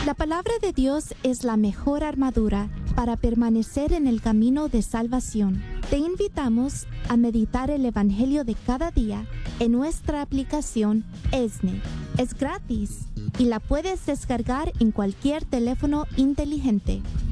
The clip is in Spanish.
La palabra de Dios es la mejor armadura para permanecer en el camino de salvación. Te invitamos a meditar el Evangelio de cada día en nuestra aplicación ESNE. Es gratis y la puedes descargar en cualquier teléfono inteligente.